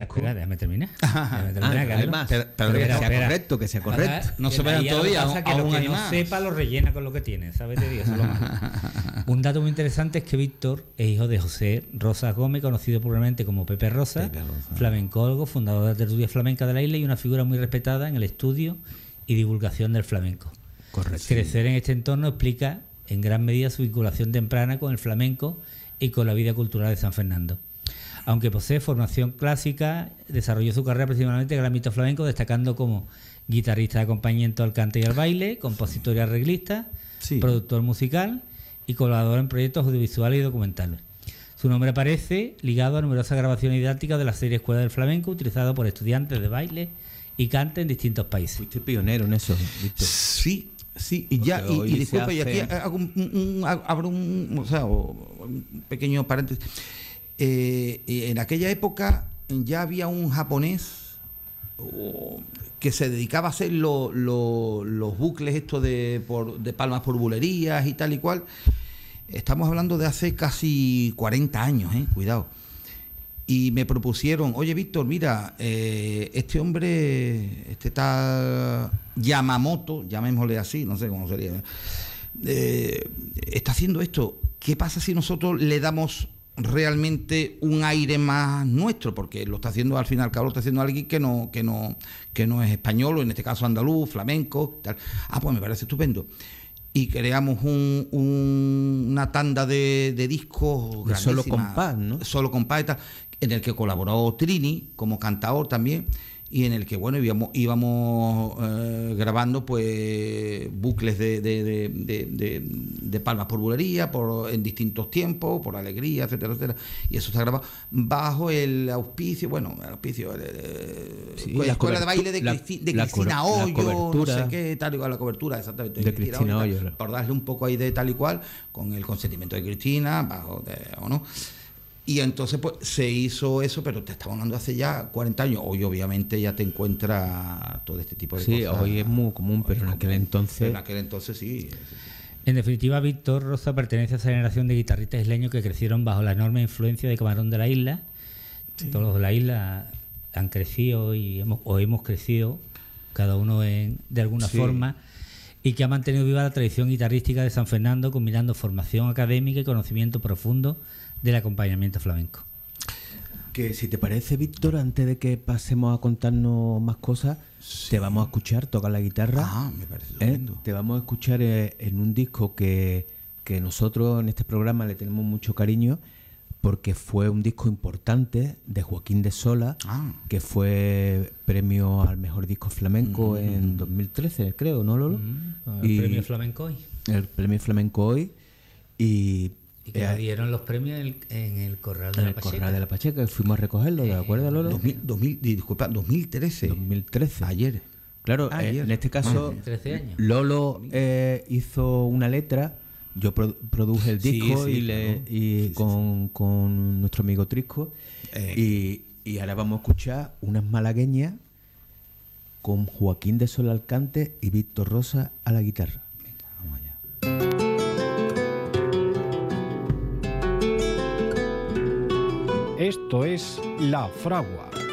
Déjame terminar. Además, pero que sea correcto, que sea correcto. No se vayan todavía a un que año no más. sepa lo rellena con lo que tiene, ¿sabes? Te digo, eso es lo malo. Un dato muy interesante es que Víctor es hijo de José Rosas Gómez, conocido popularmente como Pepe Rosa, flamencólogo, fundador de la tertulia flamenca de la isla y una figura muy respetada en el estudio y divulgación del flamenco. Correcto. Crecer en este entorno explica en gran medida su vinculación temprana con el flamenco y con la vida cultural de San Fernando. Aunque posee formación clásica, desarrolló su carrera principalmente en el ámbito flamenco, destacando como guitarrista de acompañamiento al cante y al baile, compositor y arreglista, productor musical y colaborador en proyectos audiovisuales y documentales. Su nombre aparece ligado a numerosas grabaciones didácticas de la serie Escuela del Flamenco, utilizado por estudiantes de baile y cante en distintos países. Fuiste pionero en eso, Víctor. Sí, y ya, y disculpe, y aquí abro un pequeño paréntesis. En aquella época ya había un japonés que se dedicaba a hacer los bucles estos de palmas por bulerías y tal y cual. Estamos hablando de hace casi 40 años, cuidado. Y me propusieron, oye Víctor, mira, este hombre, este tal Yamamoto, llamémosle así, no sé cómo sería, está haciendo esto. ¿Qué pasa si nosotros le damos realmente un aire más nuestro? Porque lo está haciendo, al fin y al cabo, lo está haciendo alguien que no es español, o en este caso andaluz, flamenco, tal. Pues me parece estupendo. Y creamos una tanda de discos de solo compás, ¿no? Solo compás y tal, en el que colaboró Trini como cantador también, y en el que íbamos grabando pues bucles de palmas por bulería, en distintos tiempos, por alegría, etcétera, etcétera, y eso está grabado bajo el auspicio, la escuela de baile de Cristina Hoyo, no sé qué, tal y cual, la cobertura exactamente de Cristina Hoyo, por darle un poco ahí de tal y cual, con el consentimiento de Cristina, ¿o no? Y entonces pues se hizo eso, pero te estamos hablando hace ya 40 años. Hoy obviamente ya te encuentras todo este tipo de cosas. Sí, hoy es muy común, pero en aquel entonces... En aquel entonces sí. En definitiva, Víctor Rosa pertenece a esa generación de guitarristas isleños que crecieron bajo la enorme influencia de Camarón de la Isla. Sí. Todos los de la isla han crecido hemos crecido, cada uno de alguna forma, y que ha mantenido viva la tradición guitarrística de San Fernando, combinando formación académica y conocimiento profundo del acompañamiento flamenco. Que si te parece, Víctor, antes de que pasemos a contarnos más cosas, te vamos a escuchar tocar la guitarra. Me parece estupendo. Te vamos a escuchar en un disco que nosotros en este programa le tenemos mucho cariño, porque fue un disco importante de Joaquín de Sola, que fue premio al mejor disco flamenco en 2013, creo, ¿no, Lolo? El premio Flamenco Hoy. El premio Flamenco Hoy. Y que dieron los premios en el Corral de la Pacheca. Corral de la Pacheca, fuimos a recogerlo, ¿de acuerdo, Lolo? 2013. 2013. Ayer. Claro, en este caso, 13 años. Lolo hizo una letra, yo produje el disco con nuestro amigo Trisco, y ahora vamos a escuchar unas malagueñas con Joaquín de Sola al cante y Víctor Rosa a la guitarra. Venga, vamos allá. Esto es La Fragua.